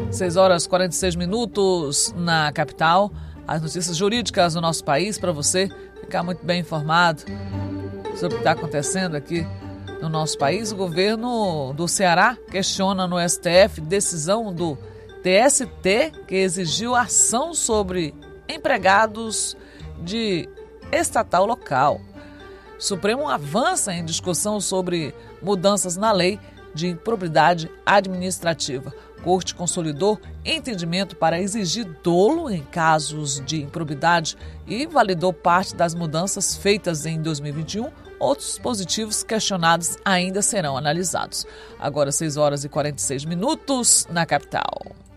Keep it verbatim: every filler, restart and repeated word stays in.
seis horas e quarenta e seis minutos na capital. As notícias jurídicas do nosso país para você ficar muito bem informado sobre o que está acontecendo aqui no nosso país. O governo do Ceará questiona no S T F decisão do T S T que exigiu ação sobre empregados de estatal local. O Supremo avança em discussão sobre mudanças na lei de improbidade administrativa. Corte consolidou entendimento para exigir dolo em casos de improbidade e validou parte das mudanças feitas em dois mil e vinte e um. Outros dispositivos questionados ainda serão analisados. Agora seis horas e quarenta e seis minutos na capital.